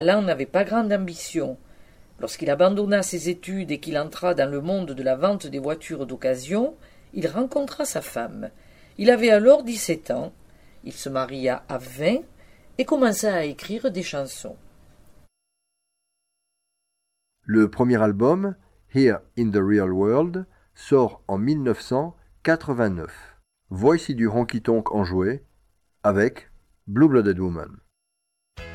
Alan n'avait pas grande ambition. Lorsqu'il abandonna ses études et qu'il entra dans le monde de la vente des voitures d'occasion, il rencontra sa femme. Il avait alors 17 ans. Il se maria à 20 et commença à écrire des chansons. Le premier album, Here in the Real World, sort en 1989. Voici du honky-tonk enjoué avec Blue Blooded Woman.